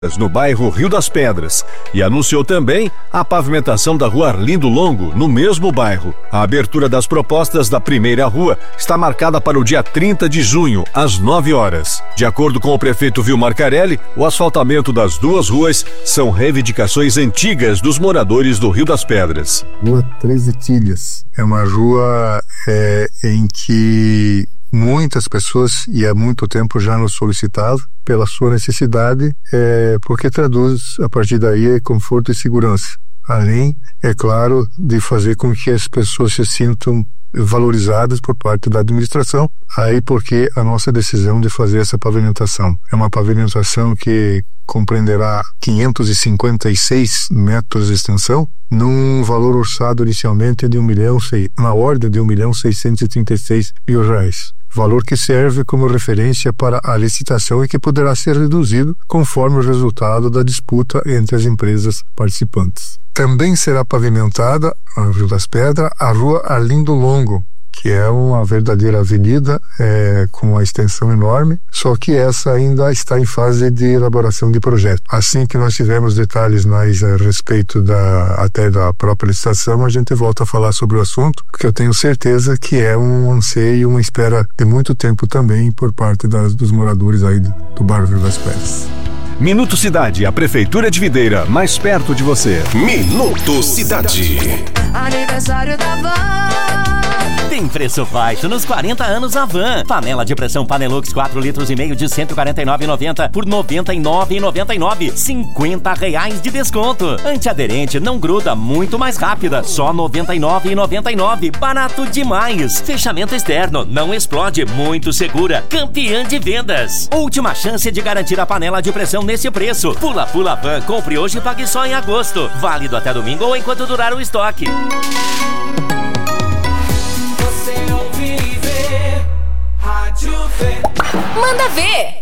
no bairro Rio das Pedras, e anunciou também a pavimentação da rua Arlindo Longo, no mesmo bairro. A abertura das propostas da primeira rua está marcada para o dia 30 de junho, às 9 horas. De acordo com o prefeito Vilmar Carelli, o asfaltamento das duas ruas são reivindicações antigas dos moradores do Rio das Pedras. Rua 13 Tilhas é uma rua em que muitas pessoas, e há muito tempo já nos solicitavam pela sua necessidade, porque traduz, a partir daí, conforto e segurança. Além, é claro, de fazer com que as pessoas se sintam valorizadas por parte da administração, aí porque a nossa decisão de fazer essa pavimentação é uma pavimentação que compreenderá 556 metros de extensão, num valor orçado inicialmente de na ordem de R$1.636.000. Valor que serve como referência para a licitação e que poderá ser reduzido conforme o resultado da disputa entre as empresas participantes. Também será pavimentada, no Rio das Pedras, a rua Arlindo Longo, que é uma verdadeira avenida com uma extensão enorme, só que essa ainda está em fase de elaboração de projeto. Assim que nós tivermos detalhes mais a respeito até da própria licitação, a gente volta a falar sobre o assunto, porque eu tenho certeza que é um anseio, uma espera de muito tempo também por parte dos moradores aí do bairro Rio das Pedras. Minuto Cidade, a Prefeitura de Videira, mais perto de você. Minuto Cidade. Aniversário da Van. Tem preço baixo nos 40 anos Avan. Panela de pressão Panelux 4 litros e meio de R$ 149,90 por R$ 99,99. R$50 de desconto. Antiaderente não gruda, muito mais rápida. Só R$ 99,99. Barato demais. Fechamento externo, não explode, muito segura. Campeã de vendas. Última chance de garantir a panela de pressão nesse preço. Pula Van, compre hoje e pague só em agosto. Válido até domingo ou enquanto durar o estoque. Você ouve e vê, Rádio Vê. Manda ver!